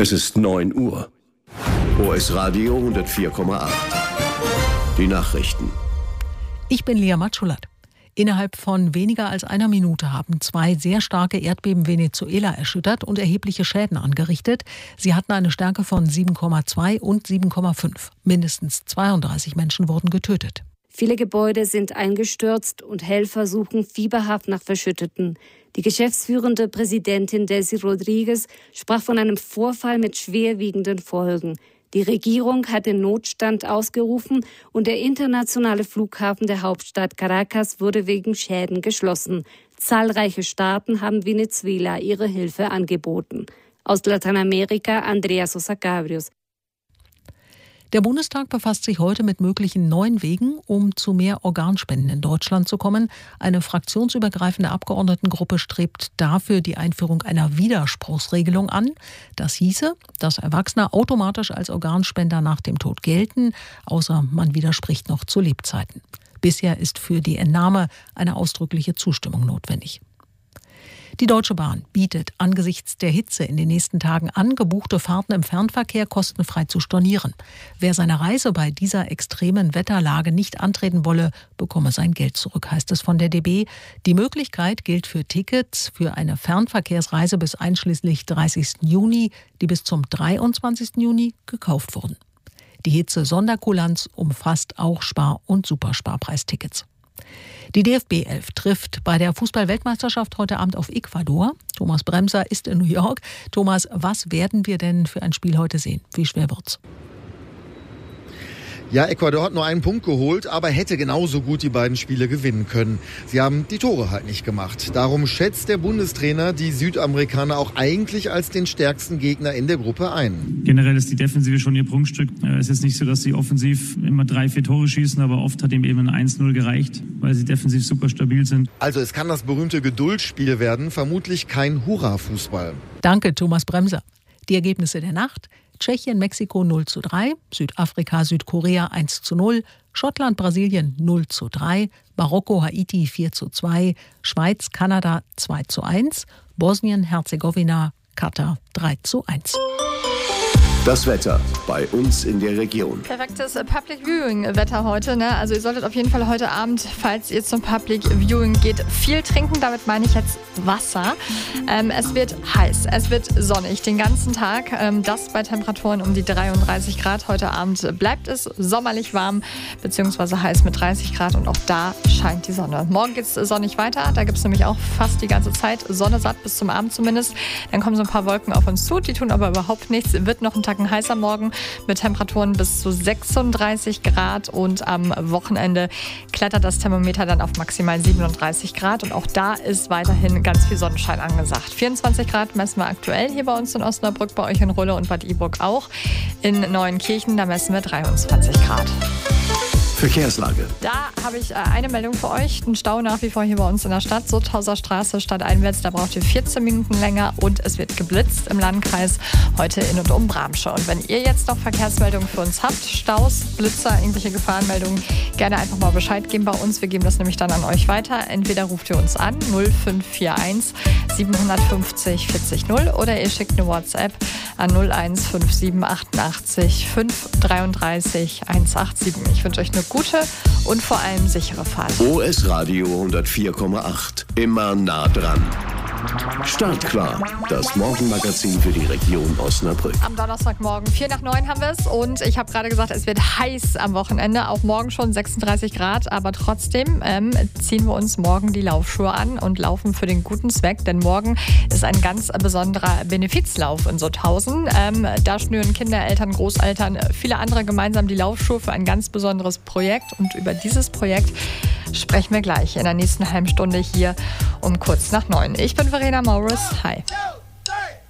Es ist 9 Uhr. OS Radio 104,8. Die Nachrichten. Ich bin Lia Matschulat. Innerhalb von weniger als einer Minute haben 2 sehr starke Erdbeben Venezuela erschüttert und erhebliche Schäden angerichtet. Sie hatten eine Stärke von 7,2 und 7,5. Mindestens 32 Menschen wurden getötet. Viele Gebäude sind eingestürzt und Helfer suchen fieberhaft nach Verschütteten. Die geschäftsführende Präsidentin Delcy Rodriguez sprach von einem Vorfall mit schwerwiegenden Folgen. Die Regierung hat den Notstand ausgerufen und der internationale Flughafen der Hauptstadt Caracas wurde wegen Schäden geschlossen. Zahlreiche Staaten haben Venezuela ihre Hilfe angeboten. Aus Lateinamerika Andrea Sosa Cabrios. Der Bundestag befasst sich heute mit möglichen neuen Wegen, um zu mehr Organspenden in Deutschland zu kommen. Eine fraktionsübergreifende Abgeordnetengruppe strebt dafür die Einführung einer Widerspruchsregelung an. Das hieße, dass Erwachsene automatisch als Organspender nach dem Tod gelten, außer man widerspricht noch zu Lebzeiten. Bisher ist für die Entnahme eine ausdrückliche Zustimmung notwendig. Die Deutsche Bahn bietet angesichts der Hitze in den nächsten Tagen an, gebuchte Fahrten im Fernverkehr kostenfrei zu stornieren. Wer seine Reise bei dieser extremen Wetterlage nicht antreten wolle, bekomme sein Geld zurück, heißt es von der DB. Die Möglichkeit gilt für Tickets für eine Fernverkehrsreise bis einschließlich 30. Juni, die bis zum 23. Juni gekauft wurden. Die Hitze-Sonderkulanz umfasst auch Spar- und Supersparpreistickets. Die DFB 11 trifft bei der Fußball-Weltmeisterschaft heute Abend auf Ecuador. Thomas Bremser ist in New York. Thomas, was werden wir denn für ein Spiel heute sehen? Wie schwer wird's? Ja, Ecuador hat nur einen Punkt geholt, aber hätte genauso gut die beiden Spiele gewinnen können. Sie haben die Tore halt nicht gemacht. Darum schätzt der Bundestrainer die Südamerikaner auch eigentlich als den stärksten Gegner in der Gruppe ein. Generell ist die Defensive schon ihr Prunkstück. Es ist nicht so, dass sie offensiv immer 3-4 Tore schießen, aber oft hat ihm eben ein 1-0 gereicht, weil sie defensiv super stabil sind. Also es kann das berühmte Geduldsspiel werden, vermutlich kein Hurra-Fußball. Danke, Thomas Bremser. Die Ergebnisse der Nacht: Tschechien, Mexiko 0:3, Südafrika, Südkorea 1:0, Schottland, Brasilien 0:3, Marokko, Haiti 4:2, Schweiz, Kanada 2:1, Bosnien, Herzegowina, Katar 3:1. Das Wetter bei uns in der Region. Perfektes Public Viewing-Wetter heute, ne? Also ihr solltet auf jeden Fall heute Abend, falls ihr zum Public Viewing geht, viel trinken. Damit meine ich jetzt Wasser. Es wird heiß, es wird sonnig den ganzen Tag. Das bei Temperaturen um die 33 Grad. Heute Abend bleibt es sommerlich warm bzw. heiß mit 30 Grad und auch da scheint die Sonne. Morgen geht es sonnig weiter. Da gibt es nämlich auch fast die ganze Zeit Sonne satt, bis zum Abend zumindest. Dann kommen so ein paar Wolken auf uns zu, die tun aber überhaupt nichts. Wird noch ein Tag ein heißer Morgen mit Temperaturen bis zu 36 Grad und am Wochenende klettert das Thermometer dann auf maximal 37 Grad und auch da ist weiterhin ganz viel Sonnenschein angesagt. 24 Grad messen wir aktuell hier bei uns in Osnabrück, bei euch in Rulle und Bad Iburg auch. In Neuenkirchen, da messen wir 23 Grad. Verkehrslage. Da habe ich eine Meldung für euch. Ein Stau nach wie vor hier bei uns in der Stadt. Sutthauser Straße, stadteinwärts. Da braucht ihr 14 Minuten länger und es wird geblitzt im Landkreis heute in und um Bramsche. Und wenn ihr jetzt noch Verkehrsmeldungen für uns habt, Staus, Blitzer, irgendwelche Gefahrenmeldungen, gerne einfach mal Bescheid geben bei uns. Wir geben das nämlich dann an euch weiter. Entweder ruft ihr uns an 0541 750 40 0 oder ihr schickt eine WhatsApp an 0157 88 533 187. Ich wünsche euch eine gute und vor allem sichere Fahrt. OS Radio 104,8. Immer nah dran. Startklar. Das Morgenmagazin für die Region Osnabrück. Am Donnerstagmorgen 8:45 haben wir es und ich habe gerade gesagt, es wird heiß am Wochenende. Auch morgen schon 36 Grad, aber trotzdem ziehen wir uns morgen die Laufschuhe an und laufen für den guten Zweck, denn morgen ist ein ganz besonderer Benefizlauf in Sutthausen. Da schnüren Kinder, Eltern, Großeltern, viele andere gemeinsam die Laufschuhe für ein ganz besonderes Projekt und über dieses Projekt sprechen wir gleich in der nächsten halben Stunde hier um kurz nach 9. Ich bin Verena Morris. Hi.